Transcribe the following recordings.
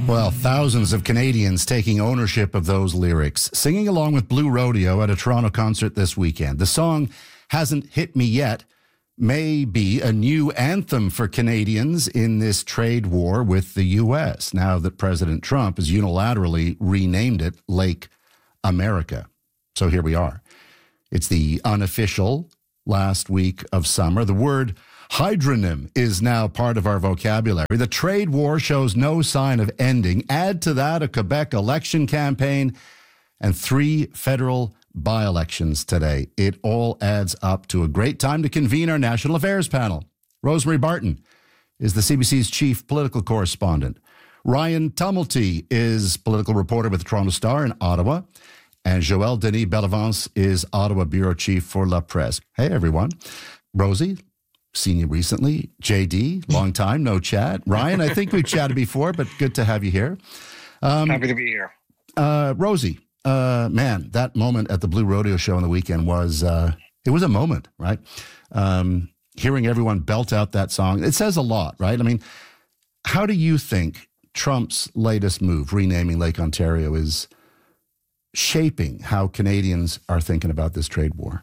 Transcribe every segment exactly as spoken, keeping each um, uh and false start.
Well, thousands of Canadians taking ownership of those lyrics, singing along with Blue Rodeo at a Toronto concert this weekend. The song Hasn't Hit Me Yet may be a new anthem for Canadians in this trade war with the U S, now that President Trump has unilaterally renamed it Lake America. So here we are. It's the unofficial last week of summer. The word hydronym is now part of our vocabulary. The trade war shows no sign of ending. Add to that a Quebec election campaign and three federal by-elections today. It all adds up to a great time to convene our national affairs panel. Rosemary Barton is the C B C's chief political correspondent. Ryan Tumulty is political reporter with the Toronto Star in Ottawa. And Joël Denis Bellavance is Ottawa bureau chief for La Presse. Hey, everyone. Rosie, seen you recently. J D, long time, no chat. Ryan, I think we've chatted before, but good to have you here. Um, Happy to be here. Uh, Rosie, uh, man, that moment at the Blue Rodeo show on the weekend was, uh, it was a moment, right? Um, hearing everyone belt out that song, it says a lot, right? I mean, how do you think Trump's latest move, renaming Lake Ontario, is shaping how Canadians are thinking about this trade war?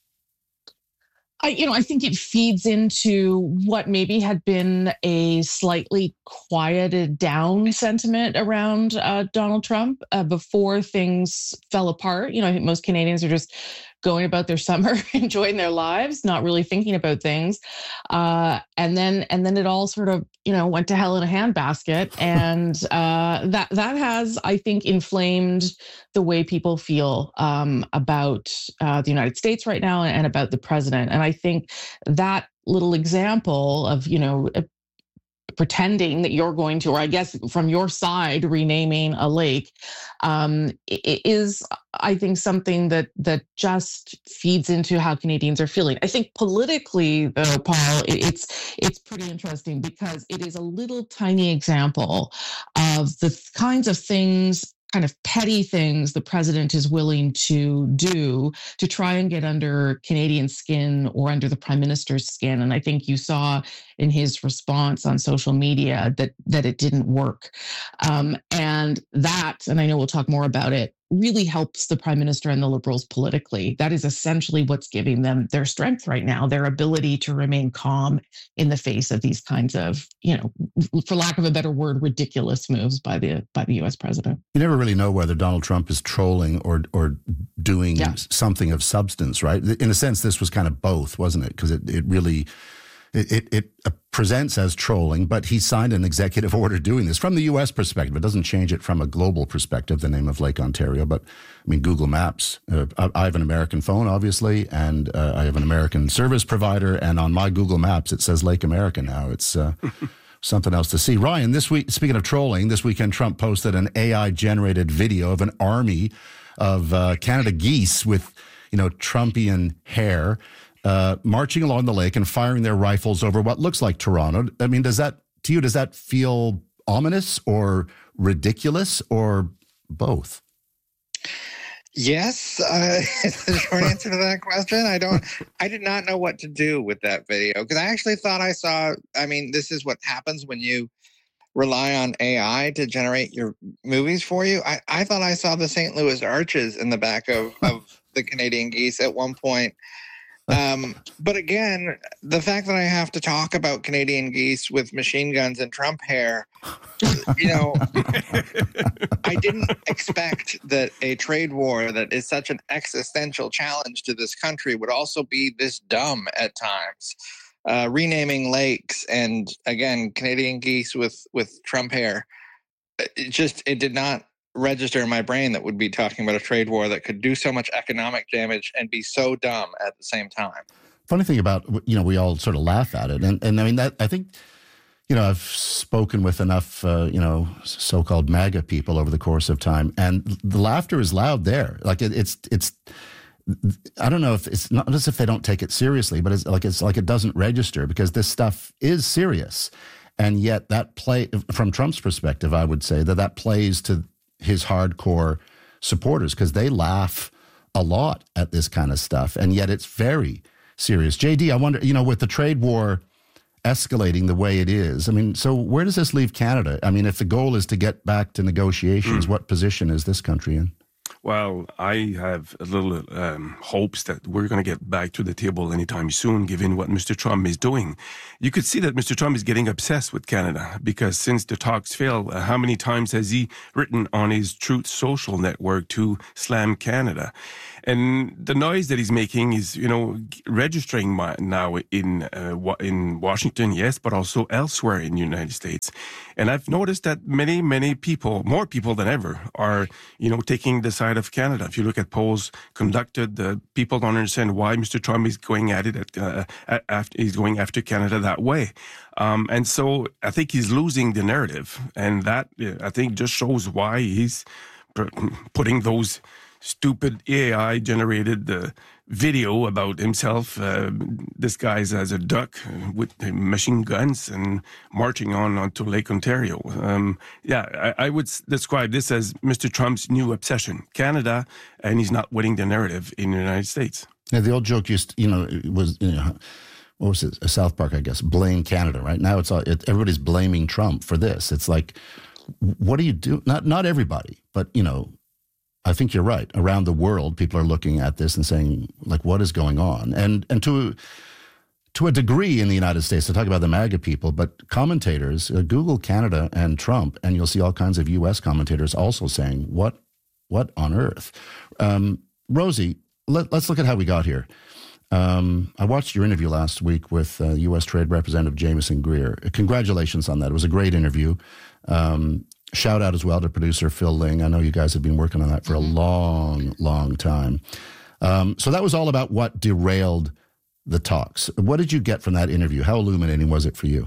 I, you know, I think it feeds into what maybe had been a slightly quieted down sentiment around uh, Donald Trump uh, before things fell apart. You know, I think most Canadians are just going about their summer, enjoying their lives, not really thinking about things. Uh, and then and then it all sort of, you know, went to hell in a handbasket. And uh, that that has, I think, inflamed the way people feel um, about uh, the United States right now and about the president. And I think that little example of, you know, pretending that you're going to, or I guess from your side, renaming a lake um, is, I think, something that that just feeds into how Canadians are feeling. I think politically, though, Paul, it's it's pretty interesting because it is a little tiny example of the kinds of things, kind of petty things the president is willing to do to try and get under Canadian skin or under the prime minister's skin. And I think you saw in his response on social media that that it didn't work. Um, and that, and I know we'll talk more about it, really helps the prime minister and the Liberals politically. That is essentially what's giving them their strength right now, their ability to remain calm in the face of these kinds of, you know, for lack of a better word, ridiculous moves by the by the U S president. You never really know whether Donald Trump is trolling or or doing yeah. something of substance, right? In a sense, this was kind of both, wasn't it? Because it, it really... It, it, it presents as trolling, but he signed an executive order doing this from the U S perspective. It doesn't change it from a global perspective, the name of Lake Ontario. But I mean, Google Maps, uh, I have an American phone, obviously, and uh, I have an American service provider. And on my Google Maps, it says Lake America now. It's uh, something else to see. Ryan, this week, speaking of trolling, this weekend, Trump posted an A I-generated video of an army of uh, Canada geese with, you know, Trumpian hair, Uh, marching along the lake and firing their rifles over what looks like Toronto. I mean, does that, to you, does that feel ominous or ridiculous or both? Yes, uh, is the short answer to that question. I don't, I did not know what to do with that video because I actually thought I saw, I mean, this is what happens when you rely on A I to generate your movies for you. I, I thought I saw the Saint Louis Arches in the back of, of the Canadian geese at one point. Um, but again, the fact that I have to talk about Canadian geese with machine guns and Trump hair, you know, I didn't expect that a trade war that is such an existential challenge to this country would also be this dumb at times. Uh, renaming lakes and, again, Canadian geese with, with Trump hair, it just, it did not register in my brain that would be talking about a trade war that could do so much economic damage and be so dumb at the same time. Funny thing about, you know, we all sort of laugh at it. And, and I mean, that I think, you know, I've spoken with enough, uh, you know, so-called MAGA people over the course of time, and the laughter is loud there. Like it, it's, it's, I don't know if it's not as if they don't take it seriously, but it's like, it's like it doesn't register because this stuff is serious. And yet that play, from Trump's perspective, I would say that that plays to his hardcore supporters because they laugh a lot at this kind of stuff, and yet it's very serious. J D, I wonder, you know, with the trade war escalating the way it is. I mean, so where does this leave Canada? I mean, if the goal is to get back to negotiations, mm. what position is this country in? Well, I have a little um, hopes that we're going to get back to the table anytime soon, given what Mister Trump is doing. You could see that Mister Trump is getting obsessed with Canada because since the talks failed, uh, how many times has he written on his Truth Social network to slam Canada? And the noise that he's making is, you know, registering my, now in uh, in Washington, yes, but also elsewhere in the United States. And I've noticed that many, many people, more people than ever, are, you know, taking the side of Canada. If you look at polls conducted, uh, people don't understand why Mister Trump is going at it, at, uh, at, after, he's going after Canada that way. Um, and so I think he's losing the narrative. And that, I think, just shows why he's putting those stupid A I-generated uh, video about himself uh, disguised as a duck with machine guns and marching on onto Lake Ontario. Um, yeah, I, I would s- describe this as Mister Trump's new obsession, Canada, and he's not winning the narrative in the United States. Yeah, the old joke used, you know, it was, you know, what was it? South Park, I guess. Blame Canada, right? Now it's all, it, everybody's blaming Trump for this. It's like, what do you do? Not not everybody, but, you know, I think you're right. Around the world, people are looking at this and saying, like, what is going on? And and to to a degree in the United States, to talk about the MAGA people, but commentators, uh, Google Canada and Trump, and you'll see all kinds of U S commentators also saying, what what on earth? Um, Rosie, let, let's look at how we got here. Um, I watched your interview last week with uh, U S Trade Representative Jamieson Greer. Congratulations on that. It was a great interview. Um, shout out as well to producer Phil Ling. I know you guys have been working on that for a long, long time. Um, so that was all about what derailed the talks. What did you get from that interview? How illuminating was it for you?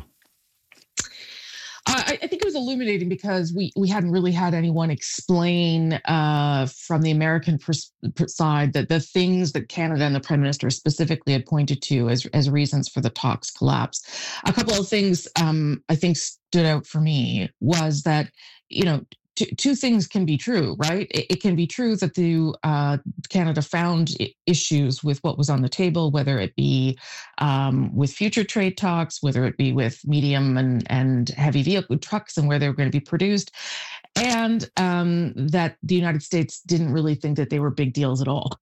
I, I think it was illuminating because we we hadn't really had anyone explain uh, from the American pers- side that the things that Canada and the Prime Minister specifically had pointed to as as reasons for the talks collapse. A couple of things um, I think stood out for me was that, you know, Two, two things can be true, right? It, it can be true that the uh, Canada found I- issues with what was on the table, whether it be um, with future trade talks, whether it be with medium and, and heavy vehicle trucks and where they were going to be produced, and um, that the United States didn't really think that they were big deals at all,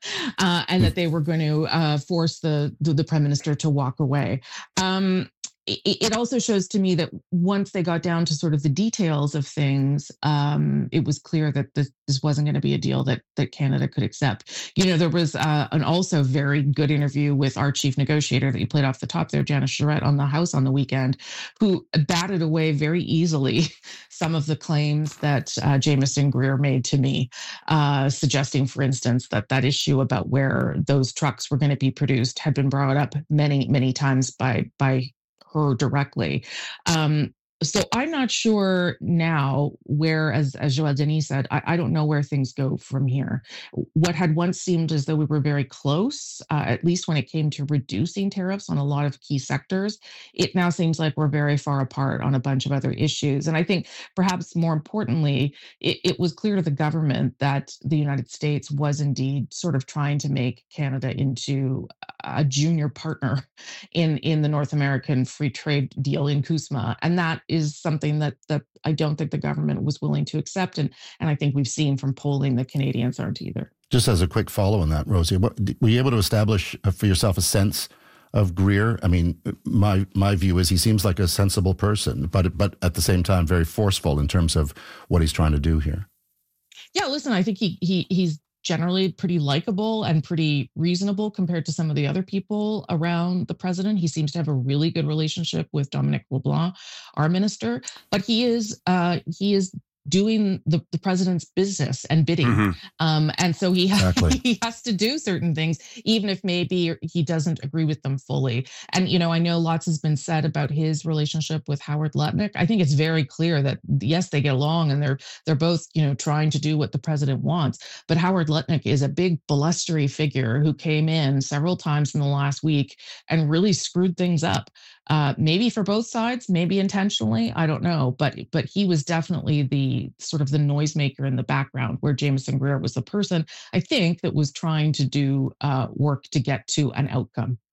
uh, and that they were going to uh, force the, the the Prime Minister to walk away. Um, It also shows to me that once they got down to sort of the details of things, um, it was clear that this, this wasn't going to be a deal that that Canada could accept. You know, there was uh, an also very good interview with our chief negotiator that you played off the top there, Janice Charette, on the House on the weekend, who batted away very easily some of the claims that uh, Jamieson Greer made to me, uh, suggesting, for instance, that that issue about where those trucks were going to be produced had been brought up many, many times by by her directly. Um, so I'm not sure now where, as, as Joël Denis said, I, I don't know where things go from here. What had once seemed as though we were very close, uh, at least when it came to reducing tariffs on a lot of key sectors, it now seems like we're very far apart on a bunch of other issues. And I think perhaps more importantly, it, it was clear to the government that the United States was indeed sort of trying to make Canada into a junior partner in, in the North American free trade deal in CUSMA. And that is something that that I don't think the government was willing to accept. And, and I think we've seen from polling that Canadians aren't either. Just as a quick follow on that, Rosie, what, were you able to establish for yourself a sense of Greer? I mean, my my view is he seems like a sensible person, but but at the same time very forceful in terms of what he's trying to do here. Yeah, listen, I think he he he's generally pretty likable and pretty reasonable compared to some of the other people around the president. He seems to have a really good relationship with Dominic LeBlanc, our minister, but he is uh, he is doing the, the president's business and bidding. Mm-hmm. Um, and so he, ha- exactly. he has to do certain things, even if maybe he doesn't agree with them fully. And, you know, I know lots has been said about his relationship with Howard Lutnick. I think it's very clear that, yes, they get along and they're they're both, you know, trying to do what the president wants. But Howard Lutnick is a big blustery figure who came in several times in the last week and really screwed things up. Uh, maybe for both sides, maybe intentionally, I don't know. But but he was definitely the sort of the noisemaker in the background, where Jamieson Greer was the person, I think, that was trying to do uh, work to get to an outcome.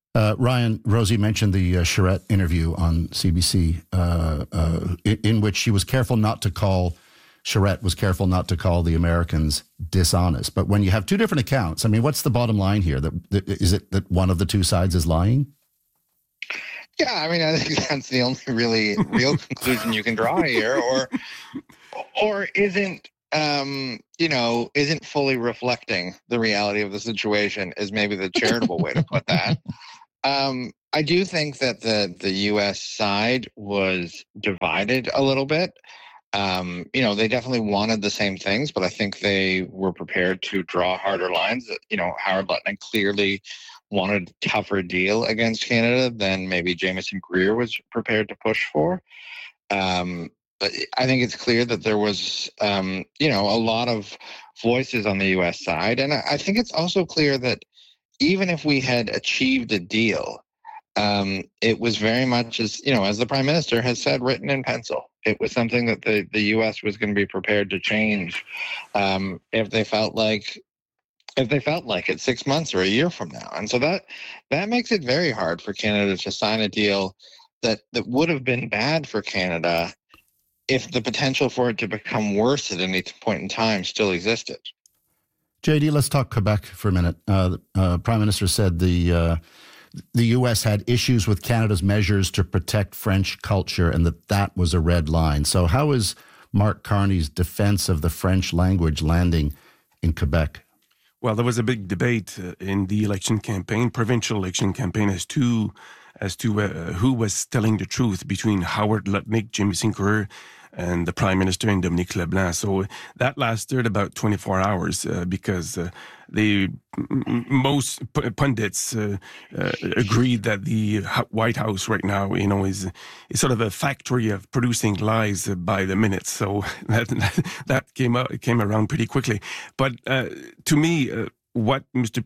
Uh, Ryan, Rosie mentioned the uh, Charette interview on C B C, uh, uh, in, in which she was careful not to call, Charette was careful not to call the Americans dishonest. But when you have two different accounts, I mean, what's the bottom line here? That, that is it that one of the two sides is lying? Yeah, I mean, I think that's the only really real conclusion you can draw here, or or isn't um, you know, isn't fully reflecting the reality of the situation is maybe the charitable way to put that. Um, I do think that the the U S side was divided a little bit. Um, you know, they definitely wanted the same things, but I think they were prepared to draw harder lines. You know, Howard Lutnick clearly wanted a tougher deal against Canada than maybe Jamieson Greer was prepared to push for. Um, but I think it's clear that there was, um, you know, a lot of voices on the U S side. And I, I think it's also clear that even if we had achieved a deal, um, it was very much as, you know, as the Prime Minister has said, written in pencil. It was something that the, the U S was going to be prepared to change um, if they felt like if they felt like it six months or a year from now. And so that that makes it very hard for Canada to sign a deal that, that would have been bad for Canada if the potential for it to become worse at any point in time still existed. J D, let's talk Quebec for a minute. Uh, uh, Prime Minister said the uh, the U S had issues with Canada's measures to protect French culture and that that was a red line. So how is Mark Carney's defense of the French language landing in Quebec? Well, there was a big debate uh, in the election campaign, provincial election campaign, as to as to uh, who was telling the truth between Howard Lutnick, Jamieson Greer, and the Prime Minister and Dominique Leblanc. So that lasted about twenty-four hours uh, because uh, they m- most p- pundits uh, uh, agreed that the White House right now, you know, is is sort of a factory of producing lies by the minute. So that that came out, it came around pretty quickly. But uh, to me, uh, what Mister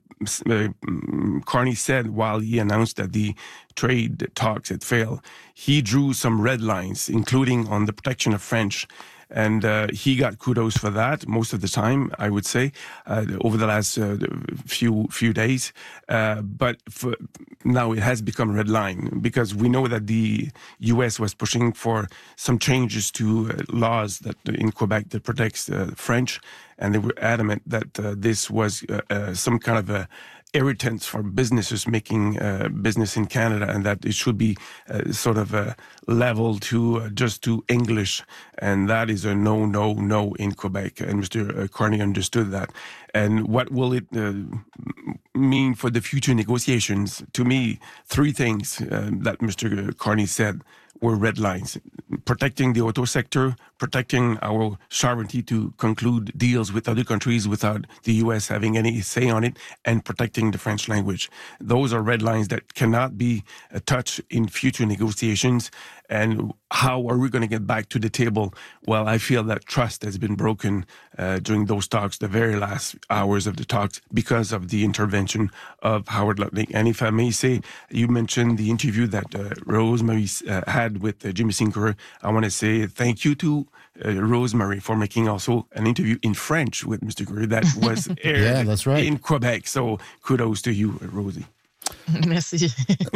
Carney said while he announced that the trade talks had failed, he drew some red lines, including on the protection of French. And uh, he got kudos for that most of the time, I would say, uh, over the last uh, few few days. Uh, but for, now it has become a red line because we know that the U S was pushing for some changes to uh, laws that in Quebec that protects uh, French, and they were adamant that uh, this was uh, uh, some kind of a irritants for businesses making uh, business in Canada, and that it should be uh, sort of a level to uh, just to English, and that is a no, no, no in Quebec. And Mister Carney understood that. And what will it uh, mean for the future negotiations? To me, three things uh, that Mister Carney said were red lines: protecting the auto sector, protecting our sovereignty to conclude deals with other countries without the U S having any say on it, and protecting the French language. Those are red lines that cannot be uh, touched in future negotiations. And how are we going to get back to the table? Well, I feel that trust has been broken uh, during those talks, the very last hours of the talks, because of the intervention of Howard Lutnick. And if I may say, you mentioned the interview that uh, Rosemary uh, had with uh, Jamieson Greer. I want to say thank you to uh, Rosemary for making also an interview in French with Mister Greer that was aired yeah, that's right. in Quebec. So kudos to you, Rosie. Merci.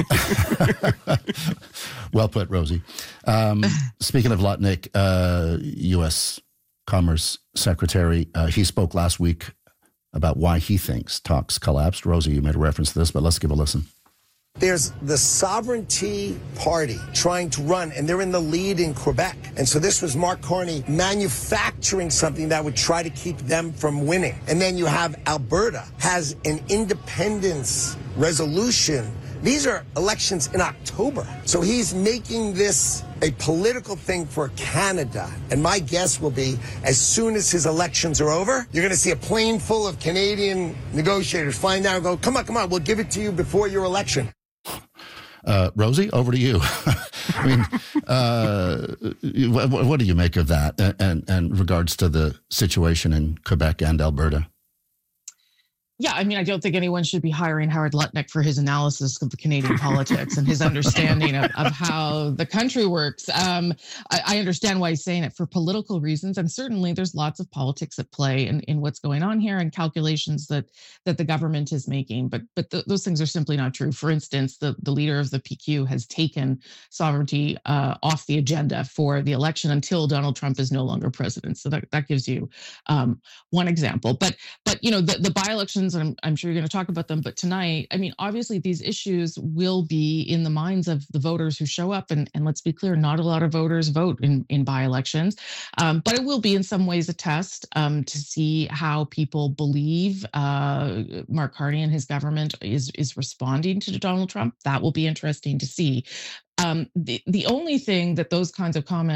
Well put, Rosie. Um, speaking of Lutnick, uh, U S Commerce Secretary, uh, he spoke last week about why he thinks talks collapsed. Rosie, you made a reference to this, but let's give a listen. There's the Sovereignty Party trying to run, and they're in the lead in Quebec. And so this was Mark Carney manufacturing something that would try to keep them from winning. And then you have Alberta has an independence resolution. These are elections in October. So he's making this a political thing for Canada. And my guess will be, as soon as his elections are over, you're going to see a plane full of Canadian negotiators flying down and go, come on, come on, we'll give it to you before your election. Uh, Rosie, over to you. I mean, uh, what, what do you make of that and, and, and regards to the situation in Quebec and Alberta? Yeah, I mean, I don't think anyone should be hiring Howard Lutnick for his analysis of the Canadian politics and his understanding of, of how the country works. Um, I, I understand why he's saying it for political reasons, and certainly there's lots of politics at play in, in what's going on here and calculations that that the government is making. But but th- those things are simply not true. For instance, the, the leader of the P Q has taken sovereignty uh, off the agenda for the election until Donald Trump is no longer president. So that, that gives you um, one example. But but you know the, the by-elections, and I'm, I'm sure you're going to talk about them, but tonight, I mean, obviously these issues will be in the minds of the voters who show up. And, and let's be clear, not a lot of voters vote in, in by-elections, um, but it will be in some ways a test um, to see how people believe uh, Mark Carney and his government is, is responding to Donald Trump. That will be interesting to see. Um, the, the only thing that those kinds of comments